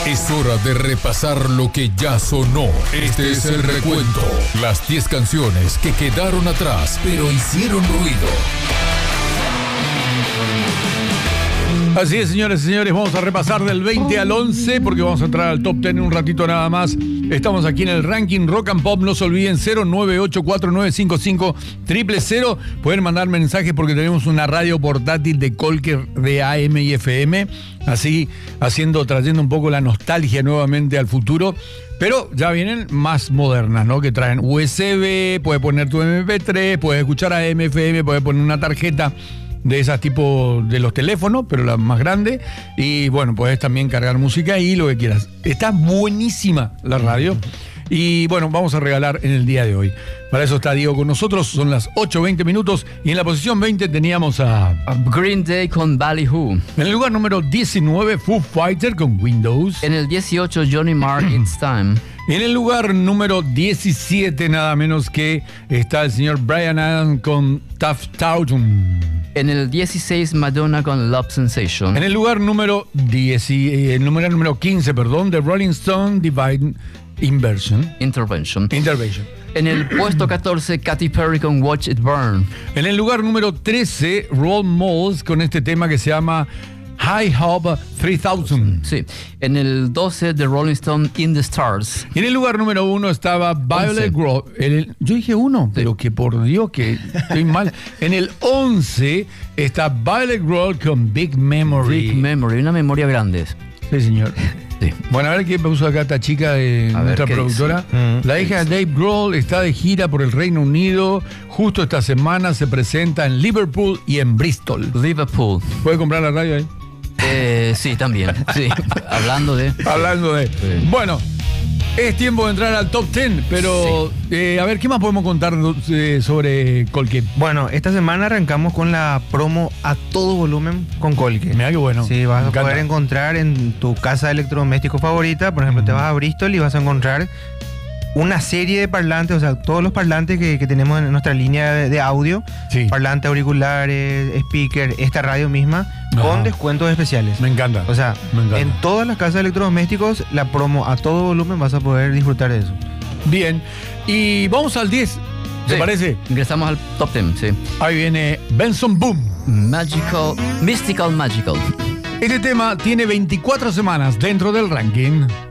Es hora de repasar lo que ya sonó. Este es el recuento. Las 10 canciones que quedaron atrás, pero hicieron ruido. Así es, señores y señores, vamos a repasar del 20 al 11 porque vamos a entrar al top 10 en un ratito nada más. Estamos aquí en el ranking Rock and Pop, no se olviden, 09849550000. Pueden mandar mensajes porque tenemos una radio portátil de Colker de AM y FM, así trayendo un poco la nostalgia nuevamente al futuro. Pero ya vienen más modernas, ¿no? Que traen USB, puedes poner tu MP3, puedes escuchar AM, FM, puedes poner una tarjeta de esas tipo de los teléfonos, pero la más grande. Y bueno, puedes también cargar música y lo que quieras. Está buenísima la radio. Y bueno, vamos a regalar en el día de hoy. Para eso está Diego con nosotros. Son las 8:20 minutos. Y en la posición 20 teníamos a Green Day con Ballyhoo. En el lugar número 19, Foo Fighter con Windows. En el 18, Johnny Marr, It's Time. En el lugar número 17, nada menos que está el señor Bryan Adams con Tough Tautum. En el 16, Madonna con Love Sensation. En el lugar número 15, The Rolling Stone Divine Intervention. En el puesto 14, Katy Perry con Watch It Burn. En el lugar número 13, Role Models con este tema que se llama High Hope 3000. Sí. En el 12, The Rolling Stone In the Stars. Y en el lugar número 1 estaba Violet Grove. Yo dije 1, pero que por Dios que estoy mal. En el 11 está Violet Grove con Big Memory. Big Memory, una memoria grande. Sí, señor. Sí. Bueno, a ver qué puso acá esta chica de nuestra productora. La hija de Dave Grohl está de gira por el Reino Unido. Justo esta semana se presenta en Liverpool y en Bristol. Liverpool. ¿Puede comprar la radio ahí? Sí, también. Sí. Hablando de. Sí. Bueno, es tiempo de entrar al top 10, pero sí. A ver, ¿qué más podemos contar sobre Colque? Bueno, esta semana arrancamos con la promo a todo volumen con Colque. Mira qué bueno. Sí, vas a poder encontrar en tu casa de electrodoméstico favorita, por ejemplo, te vas a Bristol y vas a encontrar una serie de parlantes, o sea, todos los parlantes que tenemos en nuestra línea de audio, sí. Parlantes, auriculares, speaker, esta radio misma, con descuentos especiales. Me encanta. O sea, en todas las casas de electrodomésticos, la promo a todo volumen vas a poder disfrutar de eso. Bien, y vamos al 10, ¿te parece? Ingresamos al top 10, sí. Ahí viene Benson Boom. Mystical Magical. Este tema tiene 24 semanas dentro del ranking.